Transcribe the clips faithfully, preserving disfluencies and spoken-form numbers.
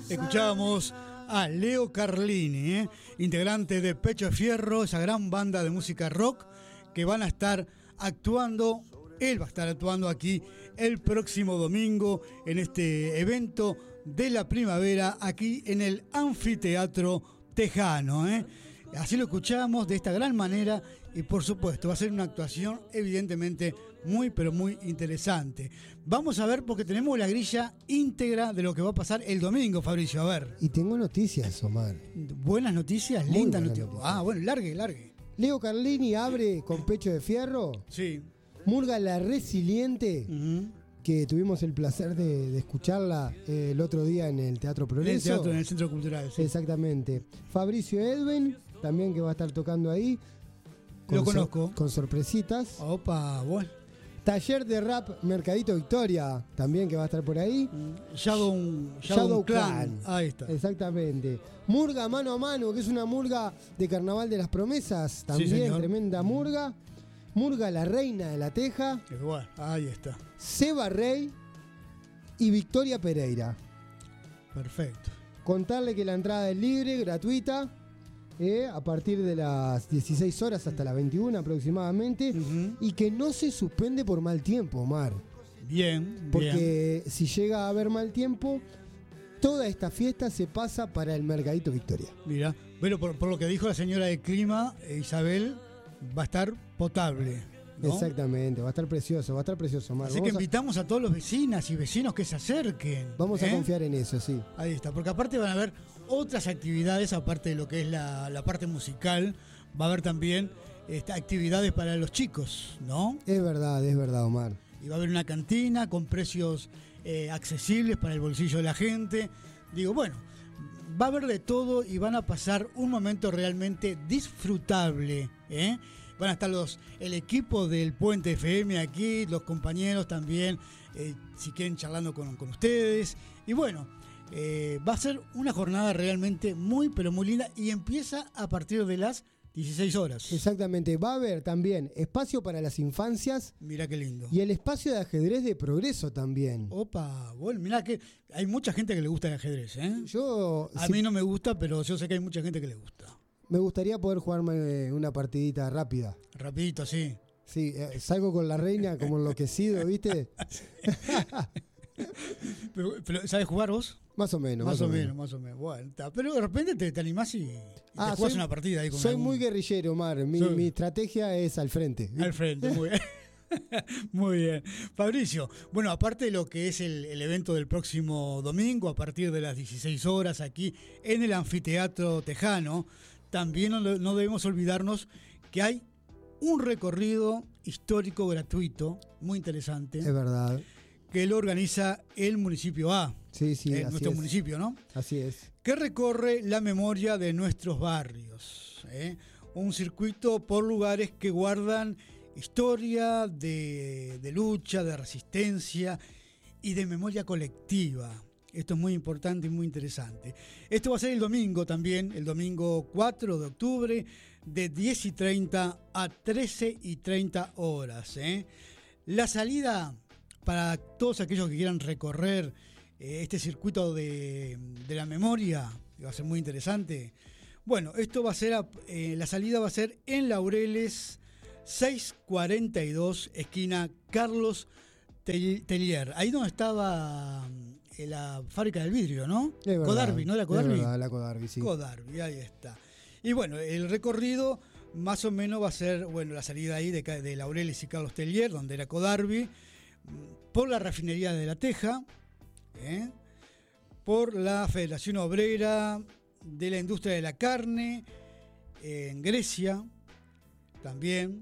Escuchábamos a Leo Carlini, ¿eh? integrante de Pecho de Fierro, esa gran banda de música rock que van a estar actuando, él va a estar actuando aquí el próximo domingo en este evento de la primavera aquí en el Anfiteatro Tejano, ¿eh? Así lo escuchamos de esta gran manera y por supuesto va a ser una actuación evidentemente muy pero muy interesante. Vamos a ver porque tenemos la grilla íntegra de lo que va a pasar el domingo, Fabricio, a ver. Y tengo noticias, Omar. Buenas noticias, Muy lindas buenas noticias. noticias. Ah, bueno, largue, largue. Leo Carlini abre con Pecho de Fierro. Sí. Murga La Resiliente, Uh-huh. que tuvimos el placer de, de escucharla eh, el otro día en el Teatro Progreso. En el teatro, en el Centro Cultural. Sí. Exactamente. Fabricio Edwin, también que va a estar tocando ahí. Lo Con conozco. sor- con sorpresitas. Opa, bueno. Taller de Rap Mercadito Victoria, también que va a estar por ahí. Shadow, Shadow, Shadow Clan. Clan. Ahí está. Exactamente. Murga Mano a Mano, que es una murga de Carnaval de las Promesas. También señor. tremenda murga. Murga La Reina de la Teja. Igual, ahí está. Seba Rey y Victoria Pereira. Perfecto. Contarle que la entrada es libre, gratuita, eh, a partir de las dieciséis horas hasta las veintiuna aproximadamente, Uh-huh. y que no se suspende por mal tiempo, Omar. Bien, bien. Porque si llega a haber mal tiempo, toda esta fiesta se pasa para el Mercadito Victoria. Mira, bueno, por, por lo que dijo la señora de clima, eh, Isabel, va a estar potable, ¿no? Exactamente, va a estar precioso, va a estar precioso, Omar. Así Vamos que a- invitamos a todos los vecinas y vecinos que se acerquen. Vamos a ¿eh? confiar en eso, sí. Ahí está, porque aparte van a haber otras actividades, aparte de lo que es la, la parte musical, va a haber también este, actividades para los chicos, ¿no? Es verdad, es verdad, Omar. Y va a haber una cantina con precios eh, accesibles para el bolsillo de la gente. Digo, bueno, va a haber de todo y van a pasar un momento realmente disfrutable, ¿eh? Van a estar los el equipo del Puente F M aquí, los compañeros también, eh, si quieren charlando con, con ustedes. Y bueno, eh, va a ser una jornada realmente muy, pero muy linda y empieza a partir de las dieciséis horas. Exactamente, va a haber también espacio para las infancias Mira qué lindo. y el espacio de ajedrez de Progreso también. Opa, bueno, mirá que hay mucha gente que le gusta el ajedrez, ¿eh? Yo A si- mí no me gusta, pero yo sé que hay mucha gente que le gusta. me gustaría poder jugarme una partidita rápida. Rapidito, sí. Sí, eh, salgo con la reina como enloquecido, ¿viste? Pero, pero, ¿sabes jugar vos? Más o menos. Más, o menos, más o menos. Bueno, está. Pero de repente te, te animás y, y Ah, te jugás soy- una partida ahí con Soy algún- muy guerrillero, Omar. Mi, Soy- mi estrategia es al frente. al frente. Muy bien. Muy bien. Fabricio, bueno, aparte de lo que es el, el evento del próximo domingo, a partir de las dieciséis horas aquí en el Anfiteatro Tejano, también no, no debemos olvidarnos que hay un recorrido histórico gratuito, muy interesante, Es verdad. que lo organiza el municipio A, Sí, sí, eh, así nuestro es. municipio, ¿no? Así es. Que recorre la memoria de nuestros barrios. ¿eh? Un circuito por lugares que guardan historia de, de lucha, de resistencia y de memoria colectiva. Esto es muy importante y muy interesante. Esto va a ser el domingo también, el domingo cuatro de octubre, de diez y treinta a trece y treinta horas. ¿eh? La salida para todos aquellos que quieran recorrer eh, este circuito de, de la memoria, que va a ser muy interesante. Bueno, esto va a ser, a- eh, la salida va a ser en Laureles seiscientos cuarenta y dos, esquina Carlos Tel- Tellier. Ahí donde estaba eh, la fábrica del vidrio, ¿no? Es verdad. Codarbi, ¿no? ¿La Codarbi? Es verdad, la Codarbi, sí. Codarbi, ahí está. Y bueno, el recorrido más o menos va a ser, bueno, la salida ahí de, ca- de Laureles y Carlos Tellier, donde era Codarbi, por la refinería de La Teja, ¿eh? por la Federación Obrera de la Industria de la Carne, eh, en Grecia, también,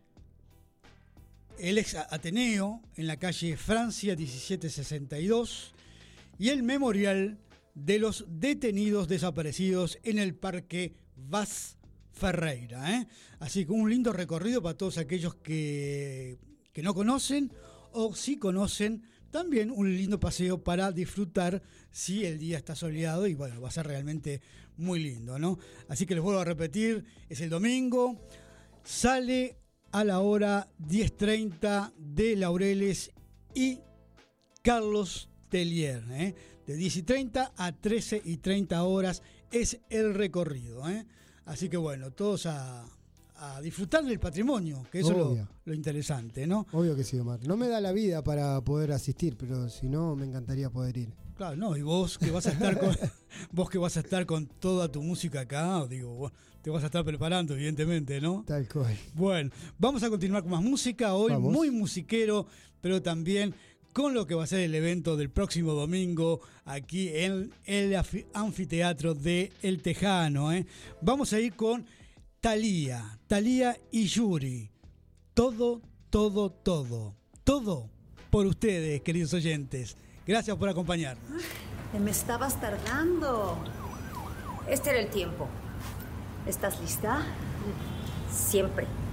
el ex Ateneo, en la calle Francia diecisiete sesenta y dos, y el Memorial de los Detenidos Desaparecidos en el Parque Vaz Ferreira. ¿eh? Así que un lindo recorrido para todos aquellos que, que no conocen, o si conocen, también un lindo paseo para disfrutar si el día está soleado, y bueno, va a ser realmente muy lindo, ¿no? Así que les vuelvo a repetir, es el domingo, sale a la hora diez treinta de Laureles y Carlos Tellier, ¿eh? de diez y treinta a trece y treinta horas es el recorrido, ¿eh? Así que bueno, todos a, a disfrutar del patrimonio, que eso es lo, lo interesante, ¿no? Obvio que sí, Omar. No me da la vida para poder asistir, pero si no, me encantaría poder ir. Claro, no, y vos que vas a estar con vos que vas a estar con toda tu música acá, digo, vos te vas a estar preparando, evidentemente, ¿no? Tal cual. Bueno, vamos a continuar con más música, hoy vamos. Muy musiquero, pero también con lo que va a ser el evento del próximo domingo aquí en el anfiteatro de El Tejano, ¿eh? Vamos a ir con Thalía, Thalía y Yuri. Todo, todo, todo, todo por ustedes, queridos oyentes. Gracias por acompañarnos. Ay, me estabas tardando. Este era el tiempo. ¿Estás lista? Siempre.